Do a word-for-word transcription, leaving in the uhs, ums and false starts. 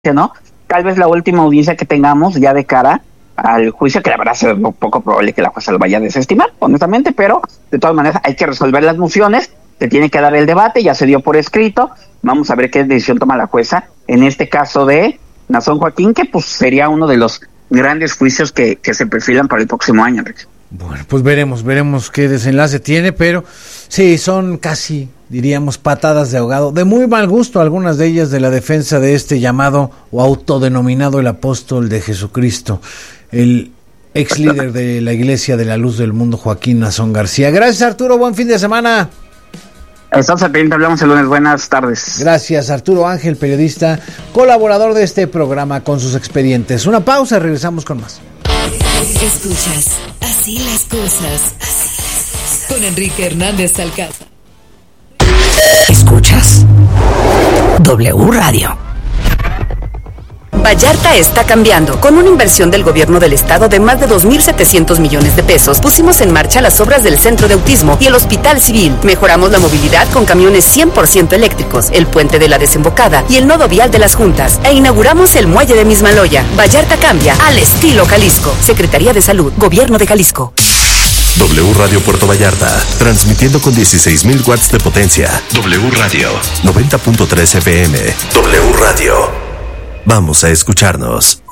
¿no? Tal vez la última audiencia que tengamos ya de cara al juicio, que la verdad es un poco probable que la jueza lo vaya a desestimar, honestamente, pero de todas maneras hay que resolver las mociones, se tiene que dar el debate, ya se dio por escrito, vamos a ver qué decisión toma la jueza en este caso de Nazón Joaquín, que pues sería uno de los grandes juicios que, que se perfilan para el próximo año, Enrique. Bueno, pues veremos, veremos qué desenlace tiene, pero sí, son casi, diríamos, patadas de ahogado, de muy mal gusto, algunas de ellas de la defensa de este llamado o autodenominado el apóstol de Jesucristo, el ex líder de la Iglesia de la Luz del Mundo, Joaquín Nazón García. Gracias, Arturo, buen fin de semana. Estamos al pendiente, hablamos el lunes, buenas tardes. Gracias, Arturo Ángel, periodista, colaborador de este programa con sus expedientes. Una pausa, regresamos con más. Escuchas Así las cosas, así las cosas, con Enrique Hernández Alcázar. Escuchas W Radio. Vallarta está cambiando. Con una inversión del gobierno del estado de más de dos mil setecientos millones de pesos, pusimos en marcha las obras del centro de autismo y el hospital civil. Mejoramos la movilidad con camiones cien por ciento eléctricos, el puente de la Desembocada y el nodo vial de las Juntas. E inauguramos el muelle de Mismaloya. Vallarta cambia al estilo Jalisco. Secretaría de Salud, Gobierno de Jalisco. W Radio Puerto Vallarta, transmitiendo con dieciséis mil watts de potencia. W Radio, noventa punto tres F M. W Radio. Vamos a escucharnos.